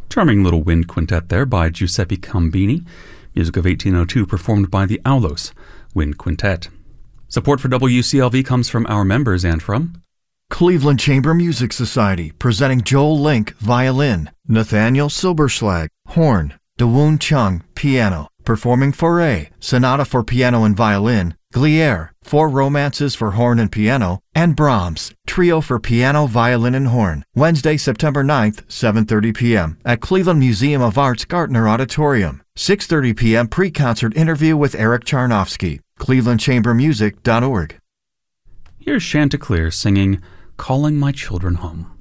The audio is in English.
Charming little wind quintet there by Giuseppe Cambini. Music of 1802 performed by the Aulos Wind Quintet. Support for WCLV comes from our members and from Cleveland Chamber Music Society, presenting Joel Link, violin, Nathaniel Silberschlag, horn, Dawoon Chung, piano, performing Fauré, Sonata for Piano and Violin, Glière, Four Romances for Horn and Piano, and Brahms, Trio for Piano, Violin, and Horn, Wednesday, September 9th, 7:30 p.m. at Cleveland Museum of Art's Gartner Auditorium. 6:30 p.m. pre-concert interview with Eric Charnofsky, clevelandchambermusic.org. Here's Chanticleer singing Calling My Children Home.